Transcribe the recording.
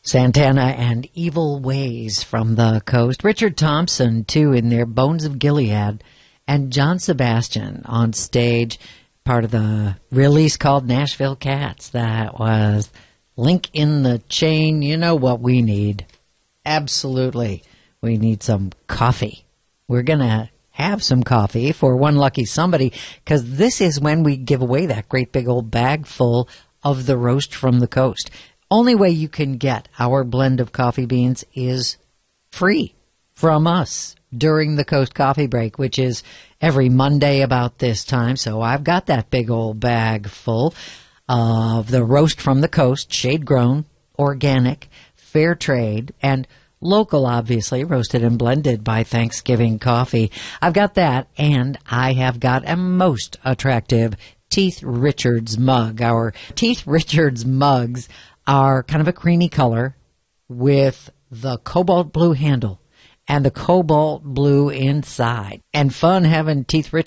Santana and Evil Ways from the Coast. Richard Thompson, too, in their Bones of Gilead. And John Sebastian on stage, part of the release called Nashville Cats. That was Link in the Chain. You know what we need. Absolutely. We need some coffee. We're going to have some coffee for one lucky somebody, because this is when we give away that great big old bag full of the Roast from the Coast. Only way you can get our blend of coffee beans is free from us during the Coast Coffee Break, which is every Monday about this time. So I've got that big old bag full of the Roast from the Coast, shade-grown, organic, fair trade, and local, obviously, roasted and blended by Thanksgiving Coffee. I've got that, and I have got a most attractive Teeth Richards mug. Our Teeth Richards mugs are kind of a creamy color with the cobalt blue handle and the cobalt blue inside. And fun having Teeth Richards